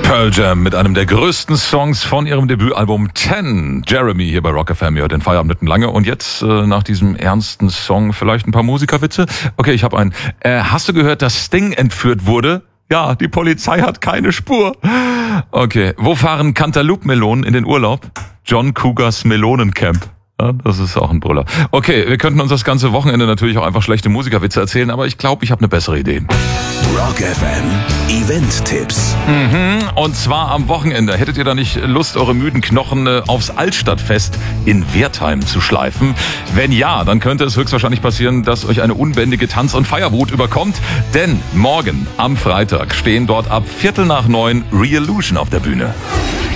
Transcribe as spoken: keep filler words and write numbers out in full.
Pearl Jam mit einem der größten Songs von ihrem Debütalbum zehn. Jeremy hier bei Rock F M. Ihr hört den Feierabend mitten lange. Und jetzt, äh, nach diesem ernsten Song, vielleicht ein paar Musikerwitze? Okay, ich habe einen. Äh, hast du gehört, dass Sting entführt wurde? Ja, die Polizei hat keine Spur. Okay, wo fahren Cantaloupe-Melonen in den Urlaub? John Cougars Melonencamp. Ja, das ist auch ein Brüller. Okay, wir könnten uns das ganze Wochenende natürlich auch einfach schlechte Musikerwitze erzählen, aber ich glaube, ich habe eine bessere Idee. Rock F M Event-Tipps. Mhm, und zwar am Wochenende. Hättet ihr da nicht Lust, eure müden Knochen äh, aufs Altstadtfest in Wertheim zu schleifen? Wenn ja, dann könnte es höchstwahrscheinlich passieren, dass euch eine unbändige Tanz- und Feierwut überkommt. Denn morgen, am Freitag, stehen dort ab Viertel nach neun Realution auf der Bühne.